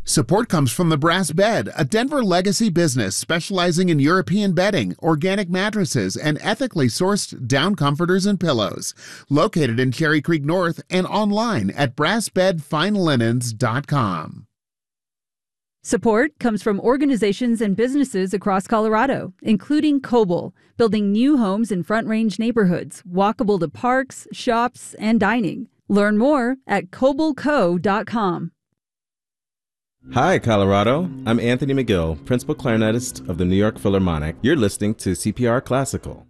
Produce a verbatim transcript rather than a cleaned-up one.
Support comes from the Brass Bed, a Denver legacy business specializing in European bedding, organic mattresses, and ethically sourced down comforters and pillows. Located in Cherry Creek North and online at brass bed fine linens dot com. Support comes from organizations and businesses across Colorado, including Coble, building new homes in Front Range neighborhoods, walkable to parks, shops, and dining. Learn more at coble co dot com. Hi, Colorado. I'm Anthony McGill, principal clarinetist of the New York Philharmonic. You're listening to C P R Classical.